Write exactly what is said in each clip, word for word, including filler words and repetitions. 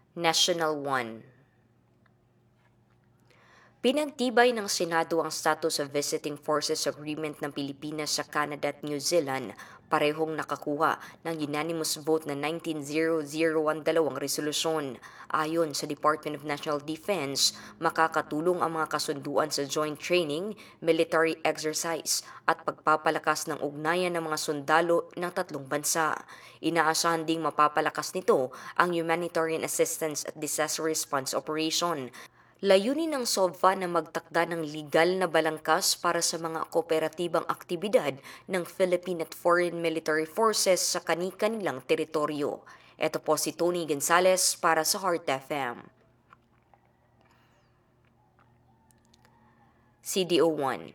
National one. Pinagtibay ng Senado ang status of Visiting Forces Agreement ng Pilipinas sa Canada at New Zealand, parehong nakakuha ng unanimous vote na nineteen zero zero ang dalawang resolusyon. Ayon sa Department of National Defense, makakatulong ang mga kasunduan sa joint training, military exercise at pagpapalakas ng ugnayan ng mga sundalo ng tatlong bansa. Inaasahan ding mapapalakas nito ang humanitarian assistance at disaster response operation. Layunin ng SOVA na magtakda ng legal na balangkas para sa mga kooperatibang aktibidad ng Philippine at foreign military forces sa kani-kanilang teritoryo. Ito po si Tony Gonzales para sa Heart F M. C D O one.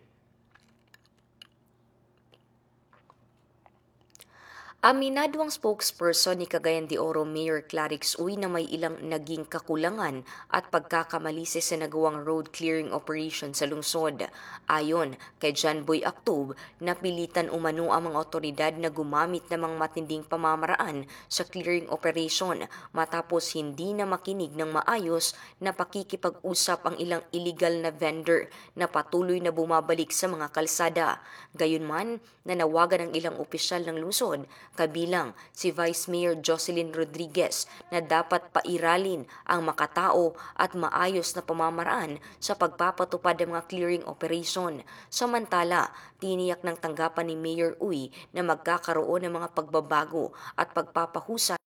Aminado ang spokesperson ni Cagayan de Oro Mayor Clarix Uy na may ilang naging kakulangan at pagkakamali sa sinagawang road clearing operation sa lungsod. Ayon kay John Boy Actob, napilitan umano ang mga otoridad na gumamit ng mga matinding pamamaraan sa clearing operation matapos hindi na makinig ng maayos na pakikipag-usap ang ilang illegal na vendor na patuloy na bumabalik sa mga kalsada. Gayunman, nanawagan ng ilang opisyal ng lungsod kabilang si Vice Mayor Jocelyn Rodriguez na dapat pairalin ang makatao at maayos na pamamaraan sa pagpapatupad ng mga clearing operation. Samantala, tiniyak ng tanggapan ni Mayor Uy na magkakaroon ng mga pagbabago at pagpapahusay.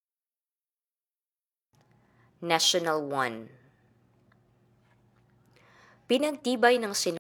National one. Pinagtibay ng Senado